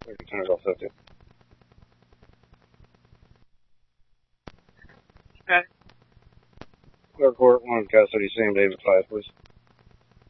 We can turn it off, that too. Okay. Clerk Court, 1 Cassidy, Sam David 5, please.